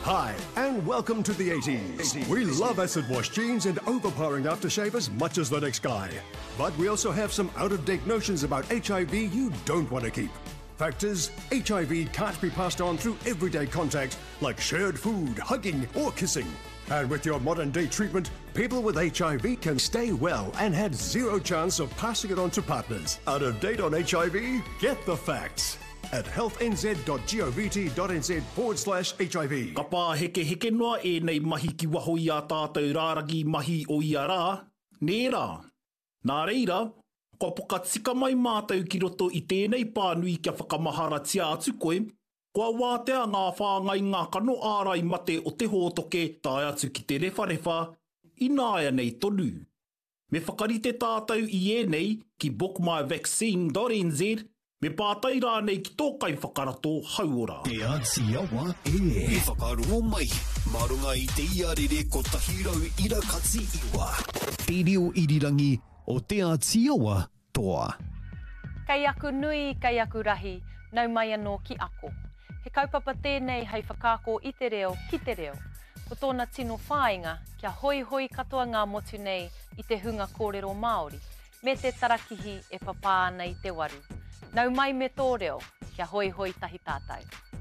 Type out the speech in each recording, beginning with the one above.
Hi, and welcome to the 80s. We love acid wash jeans and overpowering aftershave as much as the next guy. But we also have some out-of-date notions about HIV you don't want to keep. Fact is, HIV can't be passed on through everyday contact like shared food, hugging, or kissing. And with your modern-day treatment, people with HIV can stay well and have zero chance of passing it on to partners. Out of date on HIV? Get the facts at healthnz.gov.nz/HIV. Ka pā heke noa e nei mahi ki waho i a tātou rāragi mahi o ia rā. Nē rā. Nā reira, ko poka tika mai mātou ki roto i tēnei pānui kia whakamahara tia atu koe, kua wātea ngā whāngai ngā kano ārai mate o te hōtoke tai atu ki te rewharewa, i nāia nei tonu. Me whakarite tātou i ēnei ki bookmyvaccine.nz, me pātai rā nei ki tōkai whakarato hauora. Te Atiawa e whakarongo mai, marunga i te iarere ko tahirau ira katsi iwa. Te reo irirangi o Te Atiawa toa. Kei aku nui, kei aku rahi, nau mai anō ki ako. He kaupapa tēnei hei whakako i te reo ki te reo. Ko tōna tino whāinga, kia hoi hoi katoa ngā motu nei i te hunga kōrero Māori, me te tarakihi e papā ana i te waru. Nau mai me tō reo, kia hoi hoi tahi tātou.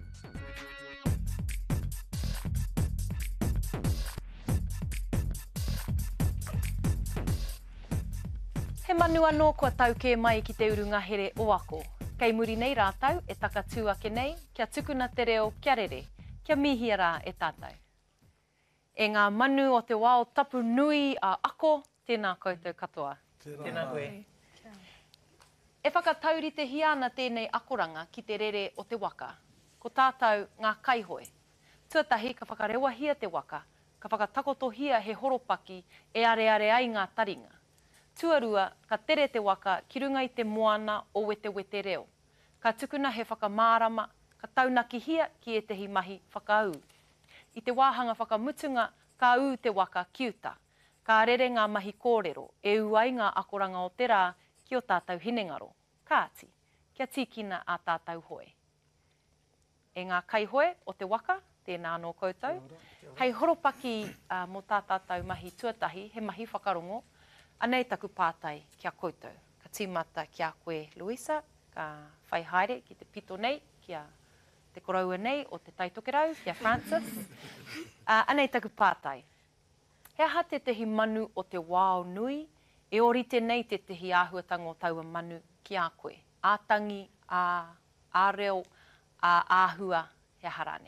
He manu anō kua tauke mai ki te urunga here o ako. Kei muri nei rātau e taka tūake nei, kia tukuna te reo kia rere, kia mihia rā e tātou. E ngā manu o te wao tapu nui a ako, tēnā koutou katoa. Tēnā koe. E whakataurite hiana tēnei akoranga ki te rere o te waka. Ko tātou ngā kaihoe. Tuatahi ka whakarewahia te waka, ka whakatakotohia he horopaki e are ai ngā taringa. Tuarua, ka tere te waka ki runga i te moana o wete reo. Ka tukuna he whakamārama, ka taunakihia ki e tehi mahi whakaau. I te wāhanga whakamutunga, ka u te waka kiuta. Ka rere ngā mahi kōrero, e uai ngā akoranga o te rā ki o tātou hinengaro. Kāti, kia tīkina a tātou hoe. E ngā kaihoe o te waka, tēnā anō koutou. Hei horopaki mo tātātou mahi tuatahi, he mahi whakarongo, anei taku pātai kia koutou. Ka tīmata kia koe Luisa, ka whai haere ki te pito nei, kia te koraua nei o te taitokerau, kia Francis. Anei taku pātai. He aha te tehi manu o te wao nui, e orite nei te tehi āhuatanga o taua manu ki a koe. Ātangi, āreo, āhua, he harane.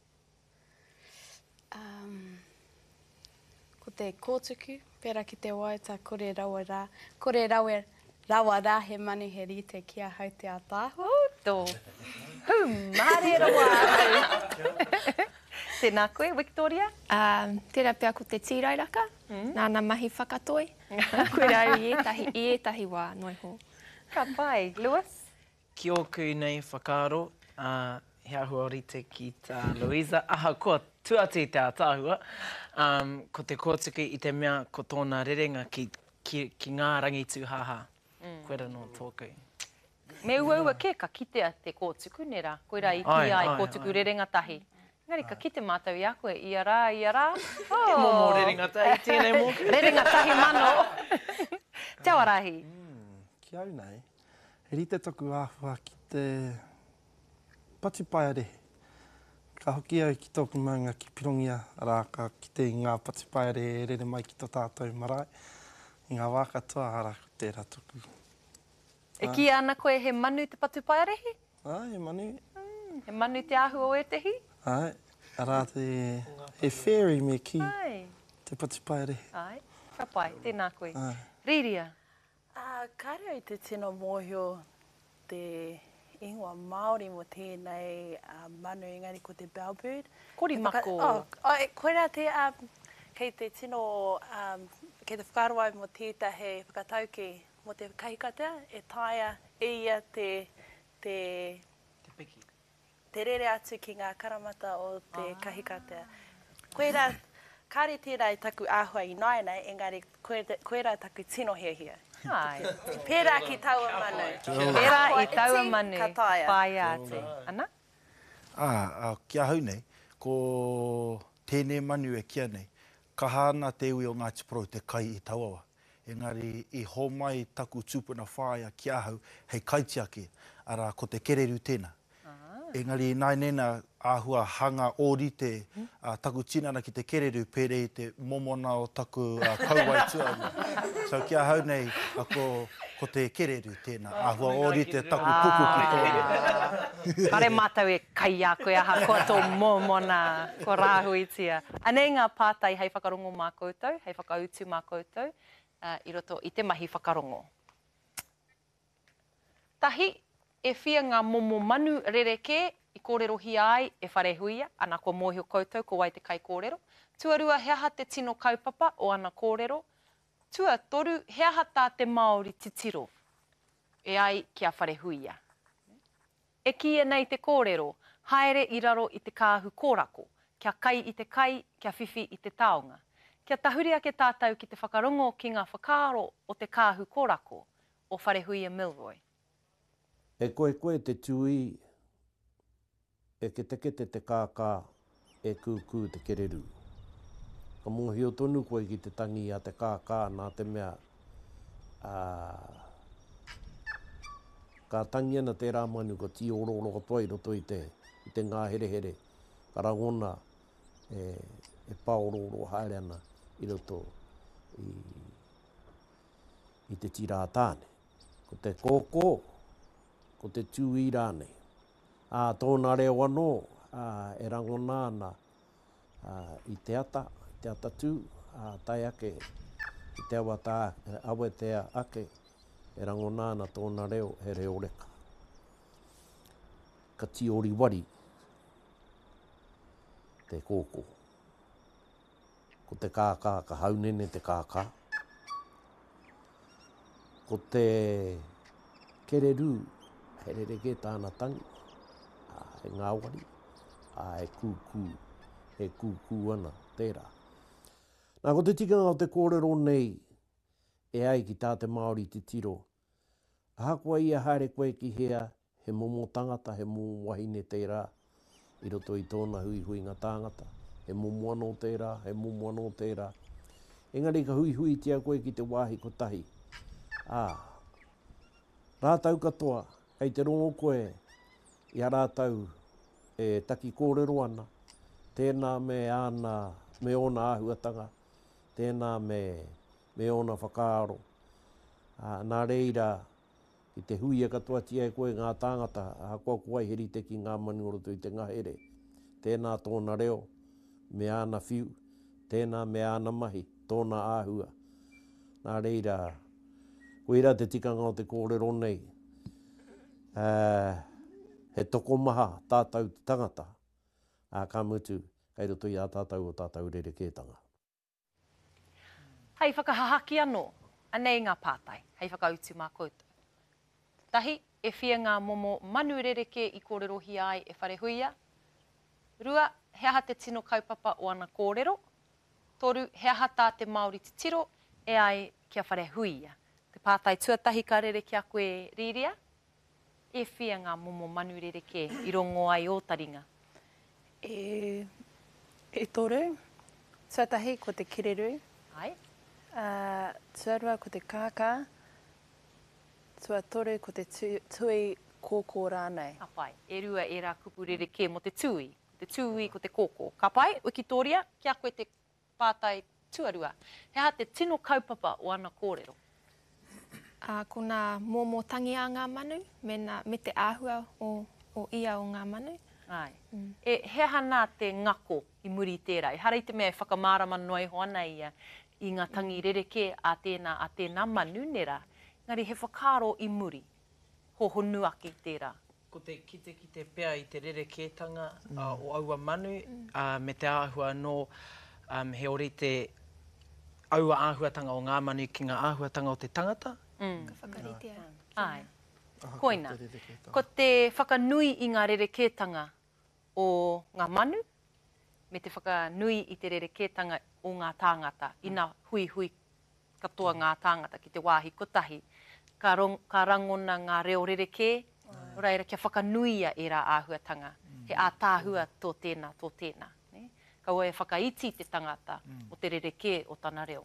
Ko te kōtuku, pērā ki te waita, kore rawa rā, he manu he rite kia hau te ātāhua. Tō, mare rawa. Tēnā koe, Victoria? Tērā pia ko te tīrairaka, nāna mahi whakatoi. Koe rau i etahi wā noiho. Ka pai, Lewis? Ki oku nei whakaro, he ahua rite ki tā Louisa. Aha, ko tuati te ātāhua. Ko te kōtuku i te mea ko tōna rerenga ki ngā rangitū haha. Koe rā no tōku. Me ua ke ka kitea te kōtuku, nera. Koe rā i ki ai kōtuku rerenga tahi. Ngari, ka kite mātou i a koe, ia rā. Momo rerenga tahi, tēnei mōku. Rerenga tahi mano. Te awarahi. Ki au nei, he rite toku āhua ki te patipaia rehe. Ka hoki au ki tōku maunga ki Pirongia, arā ka kite ngā patipaia rehe rere mai ki tō tātou marae. I ngā wā katoa, arā ko tērā toku. E ki ana koe he manu te patipaia rehe? He manu. He manu te āhua o etehi? Ai, arā he fairy me ki te patipaia rehe. Ai, ka pai, tēnā koe. Riria? Ka reo i te tino mōhio te ingoa Māori mo tēnei manu engari ko te bellbird. Kori mako. Koe rā te, kei te tino, kei te whakaroa mo tētahi whakatauki mo te kahikatea, e taia e ia te piki. Te rere atu ki ngā karamata o te kahikatea. Koe rā, kāre tērā i taku āhua i naenei, engari koe rā taku tino hia. Ai. Pērā ki taua manu. Pērā i taua manu. Pai ate. Ana? Kia hau nei. ko tēnei manu e kia nei, ka hana te ui o Ngāti Porou te kai i Tauawa. Engari, i hō mai taku tūpuna whāia ki ahau, hei kaitiake, ara ko te kereru tēnā. Engari, nai nena āhua hanga ōrite taku tinana ki te kereru pere i te momona o taku kauwai tuanga. So kia hau nei, ko te kereru tēnā, āhua ōrite taku puku ki tōna. Pare mātou e kai a koe aha koa tō momona, ko rāhuitia. Anei ngā pātai hei whakarongo mā koutou, hei whakautu mā koutou, i roto i te mahi whakarongo. Tahi, e whia ngā momo manu rereke i kōrero hi ai e whare huia, ana ko mōhio koutou ko wai te kai kōrero. Tuarua he aha te tino kaupapa o ana kōrero. Tua toru he aha tā te Māori titiro e ai kia whare huia. E kia nei te kōrero, haere i raro i te kāhu kōrako, kia kai i te kai, kia whiwhi i te taonga. Kia tahuri ake tātou ki te whakarongo ki ngā whakaaro o te kāhu kōrako o Whare Huia Milroy. E koe te tui, e ke teke te kākā, e kūkū te kereru. Ka mōhio tonu koe ki te tangi a te kākā nā te mea ka tangi ana te rāmanu ko ti ororo ko toi roto i te ngā here. Ka rangona e paororo haere ana i roto i te tira tāne. Ko te kōkō, ko te tūi rānei. Tōna reo anō, e rangona ana i te ata tū, tai ake, i te awa te ake, e rangona ana tōna reo he reo reka. Ka tiori wari, te kōkō. Ko te kākā, ka haunene te kākā. Ko te kereru, he rereke tāna tangi, he ngā wari, he kūkū ana, tērā. Nā, ko te tikanga o te kōrero nei, e ai ki tā te Māori te tiro. Hākua ia haere koe ki hea, he momo tangata, he momo wahine tērā, i roto i tōna hui ngā tāngata, he momo anō tērā, he momo anō tērā. Engari ka hui tia koe ki te wāhi kotahi. Rātau katoa, kei te rongo koe, i a rātau e taki kōrero ana, tēnā me ana, me ona āhuatanga, tēnā me ona whakaaro. Nā reira, i te hui e katoa tia e koe ngā tāngata, kua kuai heri te ki ngā manu o roto i te ngahere. Tēnā tōna reo, me ana whiu, tēnā me ana mahi, tōna āhua. Nā reira, koeira te tikanga o te kōrero nei, he toko maha tātou tangata, ka mutu, kei roto i a tātou o tātou rerekētanga. Hei whakahahaki anō, anei ngā pātai, hei whakautu mā koutou. Tahi, e whia ngā momo manu rereke i kōrero hi ai e Whare Huia. Rua, he aha te tino kaupapa o ana kōrero. Toru, he aha tā te Māori te tiro, e ai kia Whare Huia. Te pātai tuatahi ka rereke a koe Riria, e whia ngā momo manu rereke i rongo ai o taringa. E toru, tuatahi ko te kereru. Ai. Tuarua ko te kākā. Tuatoru ko te tui kōkō rānei. Ka pai, e rua e rā kupu rereke mo te tui ko te kōkō. Ka pai, Wikitoria, kia koe te pātai tuarua. He aha te tino kaupapa o ana kōrero. Ko nā momotangi a ngā manu, me te āhua o ia o ngā manu. Ai. He aha nā te ngako i muri tērā. E hara i te mea whakamārama noi hoana ia i ngā tangi rereke a tēnā manu nera. Ngari he whakaaro i muri, ho honu ake tērā. Ko te kite pea i te rerekētanga o aua manu, me te āhua no he ori te aua āhuatanga o ngā manu ki ngā āhuatanga o te tangata. Ka whakaritea. Ai. Koina. Ko te whakanui i ngā rerekētanga o ngā manu, me te whakanui i te rerekētanga o ngā tāngata, i ngā hui katoa ngā tāngata ki te wāhi kotahi. Ka rangona ngā reo rereke, reira kia whakanuia e rā āhuatanga. he ātāhua tō tēnā, tō tēnā. Ne? Kaua e whakaiti te tangata o te rereke o tāna reo.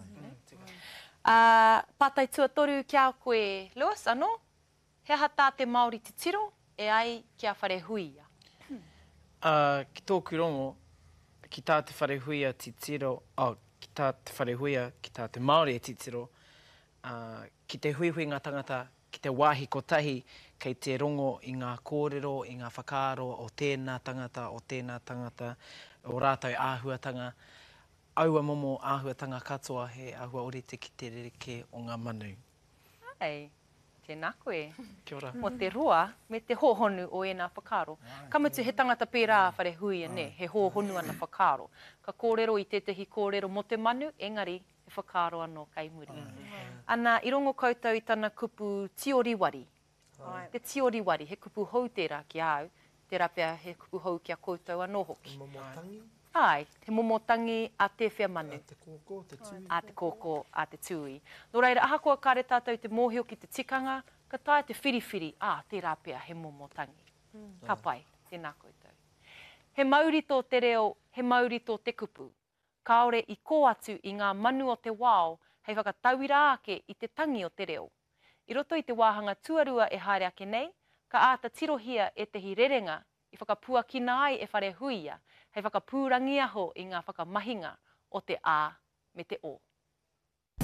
Pātai tuatoru kia koe, Lewis, anō? He aha te Māori te tiro, e ai kia whare huia? Ki tōku rongo, ki tā te whare huia te tiro, ki tā te whare huia, ki tā te Māori e te tiro, ki te huihui ngā tangata, ki te wāhi kotahi, kei te rongo i ngā kōrero, i ngā whakaaro o tēnā tangata, o rātou āhuatanga. Aua momo āhuatanga katoa he āhua orite ki te rereke o ngā manu. Ai, tēnā koe. Kia ora. Mo te roa, me te hōhonu o ēnā whakaaro. Kamutu he tangata pērā whare huia, ne, he hōhonu ana whakaaro. Ka kōrero i tētahi kōrero mo te manu, engari, he whakaaro anō kai muri. Ana, i rongo koutou i tana kupu tioriwari. Te tioriwari, he kupu hou tērā ki au, tērā pia he kupu hou kia koutou anō hoki. Momotangi. Ai, te momotangi a te whea manu. A te kōkō, te tui. A te kōkō, a te tui. Nō reira, ahakoa kāre tātou te mōhio ki te tikanga, ka tae te whiriwhiri, tērā pia he momotangi. Ka pai, tēnā koutou. He mauri tō te reo, he mauri tō te kupu. Kāore i kō atu i ngā manu o te wao, hei whakatauira ake i te tangi o te reo. I roto i te wāhanga tuarua e haere ake nei, ka āta tirohia e tehi rerenga, i whakapuakina ai e whare huia, hei whakapūrangia ho i ngā whakamahinga o te ā me te o.